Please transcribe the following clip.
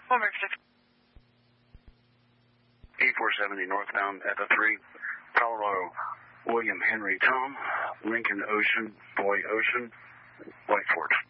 E470 northbound at the 3, Colorado, William Henry Tom, Lincoln Ocean, Boy Ocean, White Fort.